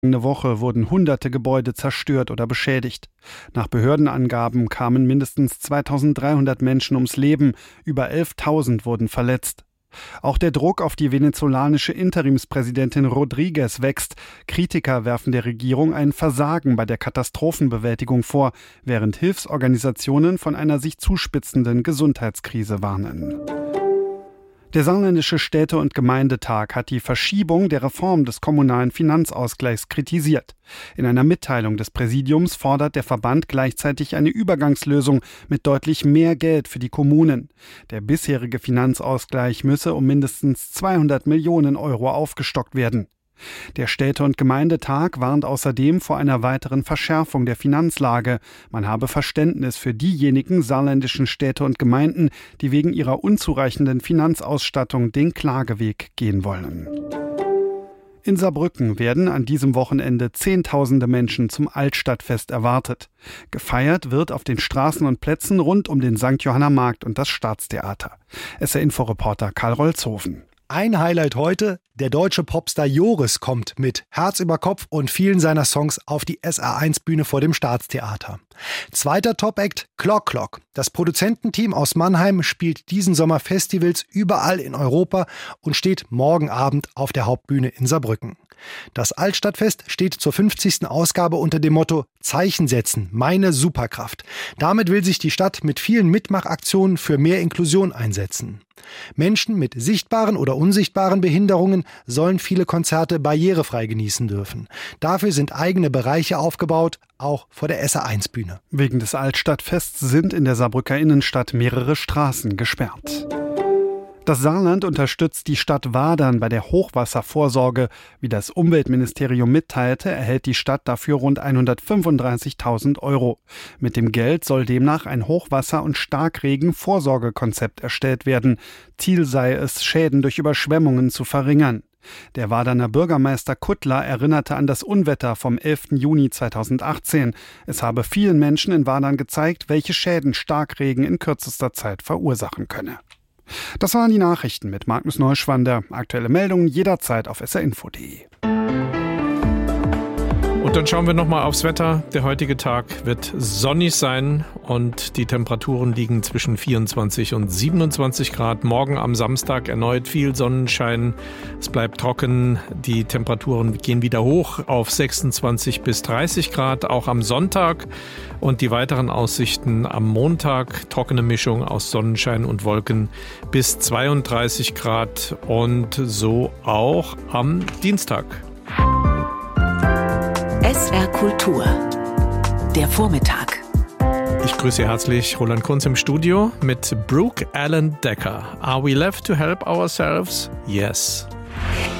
Eine Woche wurden hunderte Gebäude zerstört oder beschädigt. Nach Behördenangaben kamen mindestens 2300 Menschen ums Leben, über 11.000 wurden verletzt. Auch der Druck auf die venezolanische Interimspräsidentin Rodriguez wächst. Kritiker werfen der Regierung ein Versagen bei der Katastrophenbewältigung vor, während Hilfsorganisationen von einer sich zuspitzenden Gesundheitskrise warnen. Der Saarländische Städte- und Gemeindetag hat die Verschiebung der Reform des kommunalen Finanzausgleichs kritisiert. In einer Mitteilung des Präsidiums fordert der Verband gleichzeitig eine Übergangslösung mit deutlich mehr Geld für die Kommunen. Der bisherige Finanzausgleich müsse um mindestens 200 Millionen Euro aufgestockt werden. Der Städte- und Gemeindetag warnt außerdem vor einer weiteren Verschärfung der Finanzlage. Man habe Verständnis für diejenigen saarländischen Städte und Gemeinden, die wegen ihrer unzureichenden Finanzausstattung den Klageweg gehen wollen. In Saarbrücken werden an diesem Wochenende Zehntausende Menschen zum Altstadtfest erwartet. Gefeiert wird auf den Straßen und Plätzen rund um den St. Johanna Markt und das Staatstheater. SR-Info-Reporter Karl Rolzhofen. Ein Highlight heute, der deutsche Popstar Joris kommt mit Herz über Kopf und vielen seiner Songs auf die SR1-Bühne vor dem Staatstheater. Zweiter Top-Act, Clock Clock. Das Produzententeam aus Mannheim spielt diesen Sommer Festivals überall in Europa und steht morgen Abend auf der Hauptbühne in Saarbrücken. Das Altstadtfest steht zur 50. Ausgabe unter dem Motto Zeichen setzen, meine Superkraft. Damit will sich die Stadt mit vielen Mitmachaktionen für mehr Inklusion einsetzen. Menschen mit sichtbaren oder unsichtbaren Behinderungen sollen viele Konzerte barrierefrei genießen dürfen. Dafür sind eigene Bereiche aufgebaut, auch vor der SR1-Bühne. Wegen des Altstadtfests sind in der Saarbrücker Innenstadt mehrere Straßen gesperrt. Das Saarland unterstützt die Stadt Wadern bei der Hochwasservorsorge. Wie das Umweltministerium mitteilte, erhält die Stadt dafür rund 135.000 Euro. Mit dem Geld soll demnach ein Hochwasser- und Starkregen-Vorsorgekonzept erstellt werden. Ziel sei es, Schäden durch Überschwemmungen zu verringern. Der Waderner Bürgermeister Kuttler erinnerte an das Unwetter vom 11. Juni 2018. Es habe vielen Menschen in Wadern gezeigt, welche Schäden Starkregen in kürzester Zeit verursachen könne. Das waren die Nachrichten mit Magnus Neuschwander. Aktuelle Meldungen jederzeit auf srinfo.de. Und dann schauen wir nochmal aufs Wetter. Der heutige Tag wird sonnig sein und die Temperaturen liegen zwischen 24 und 27 Grad. Morgen am Samstag erneut viel Sonnenschein. Es bleibt trocken. Die Temperaturen gehen wieder hoch auf 26 bis 30 Grad, auch am Sonntag. Und die weiteren Aussichten am Montag, trockene Mischung aus Sonnenschein und Wolken bis 32 Grad und so auch am Dienstag. SR Kultur, der Vormittag. Ich grüße herzlich Roland Kunz im Studio mit Brooke Allen Decker. Are we left to help ourselves? Yes.